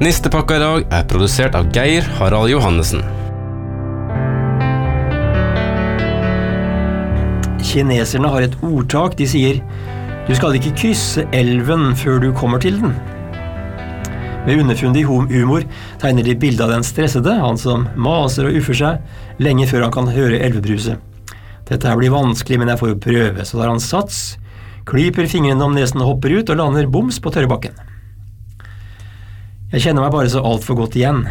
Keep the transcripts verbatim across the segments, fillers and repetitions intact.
Nistepakka I dag er produsert av Geir Harald Johannessen. Kineserne har et ordtak, de sier «Du skal ikke krysse elven før du kommer til den». Med underfundig humor tegner de bildet av den stressede, han som maser og uffer seg, lenge før han kan høre elvebruset. Dette her blir vanskelig, men jeg får jo prøve, så tar han sats, klyper fingrene om nesen og hopper ut og lander boms på tørrebakken. Jeg kjenner meg bare så alt for godt igjen.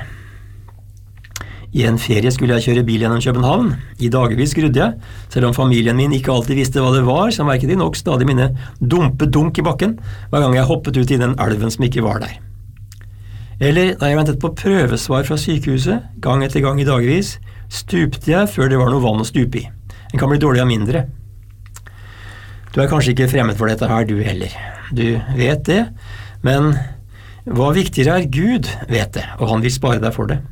I en ferie skulle jeg kjøre bil gjennom København. I dagevis grudde jeg, selv om familien min ikke alltid visste hva det var, så merket de nok stadig mine dumpe dunk i bakken, hver gang jeg hoppet ut i den elven som ikke var der. Eller da jeg ventet på prøvesvar fra sykehuset, gang etter gang i dagevis, stupte jeg før det var noe vann å stupe i. En kan bli dårlig av mindre. Du er kanskje ikke fremmed for dette her, du heller. Du vet det, men hva viktigere er Gud, vet det, og han vil spare deg for det.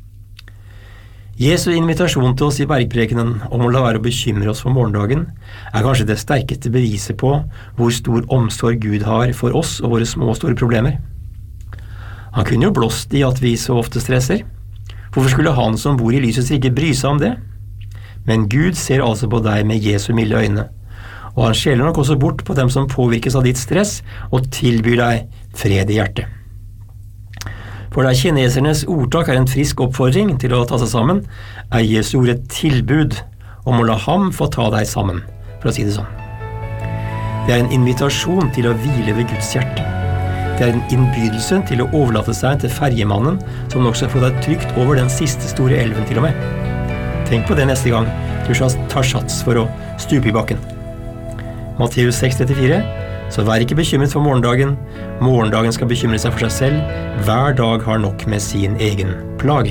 Jesu invitasjon til oss i bergprekenen om å la være å bekymre oss for morgendagen er kanskje det sterkeste beviset på hvor stor omsorg Gud har for oss og våre små og store problemer. Han kunne jo blåst i at vi så ofte stresser. Hvorfor skulle han som bor i lysets rike bry seg om det? Men Gud ser altså på deg med Jesu milde øyne, og han skjeler nok også bort på dem som påvirkes av ditt stress og tilbyr deg fred i hjertet. For der kinesernes ordtak er en frisk oppfordring til å ta seg sammen, er Jesu ord et tilbud om å la ham få ta deg sammen, for å si det sånn. Det er en invitasjon til å hvile ved Guds hjerte. Det er en innbydelse til å overlate seg til ferjemannen, som nok skal få deg trygt over den siste store elven til og med. Tenk på det neste gang du tar sats for å stupe i bakken. Matteus seks trettifire. Så vær ikke bekymret for morgendagen. Morgendagen skal bekymre seg for seg selv. Hver dag har nok med sin egen plage.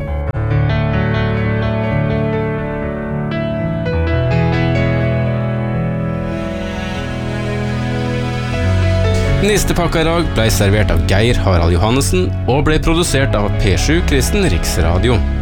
Nistepakka I dag ble servert av Geir Harald Johannessen og ble produsert av P sju Kristen Riksradio.